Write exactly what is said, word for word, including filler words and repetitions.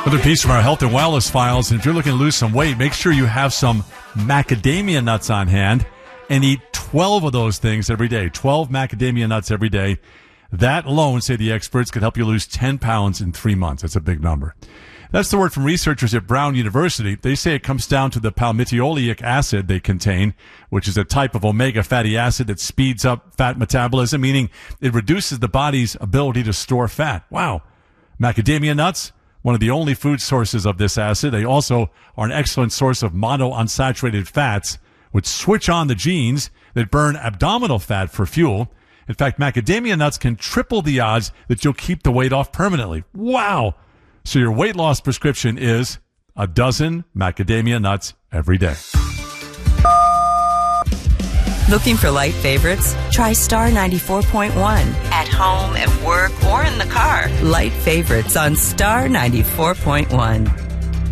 Another piece from our health and wellness files. And if you're looking to lose some weight, make sure you have some macadamia nuts on hand and eat twelve of those things every day. twelve macadamia nuts every day. That alone, say the experts, could help you lose ten pounds in three months. That's a big number. That's the word from researchers at Brown University. They say it comes down to the palmitoleic acid they contain, which is a type of omega fatty acid that speeds up fat metabolism, meaning it reduces the body's ability to store fat. Wow. Macadamia nuts, one of the only food sources of this acid. They also are an excellent source of monounsaturated fats, which switch on the genes that burn abdominal fat for fuel. In fact, macadamia nuts can triple the odds that you'll keep the weight off permanently. Wow. So your weight loss prescription is a dozen macadamia nuts every day. Looking for light favorites? Try Star ninety-four point one. At home, at work, or in the car. Light favorites on Star ninety-four point one.